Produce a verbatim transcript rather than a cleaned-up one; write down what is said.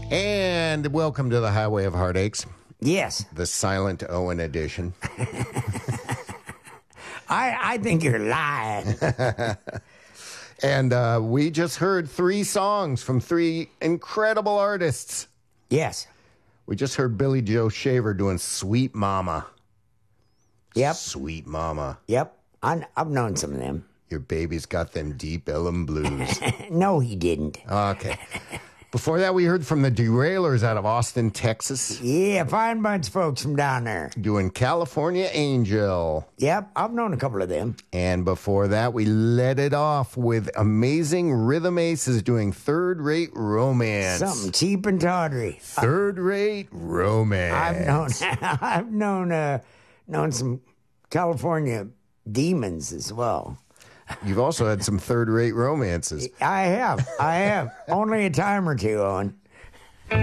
And welcome to the Highway of Heartaches, Yes. the Silent Owen edition. I, I think you're lying. And uh, we just heard three songs from three incredible artists. Yes. We just heard Billy Joe Shaver doing Sweet Mama. Yep. Sweet Mama. Yep. I, I've known some of them. Your baby's got them deep Ellum blues. No, he didn't. Okay. Before that, we heard from the Derailers out of Austin, Texas, Yeah, fine bunch of folks from down there. doing California Angel. Yep, I've known a couple of them. And before that, we let it off with Amazing Rhythm Aces doing Third Rate Romance. Something cheap and tawdry. Third Rate Romance. I've known I've known uh, known some California demons as well. You've also had some third-rate romances. I have. I have. Only a time or two on.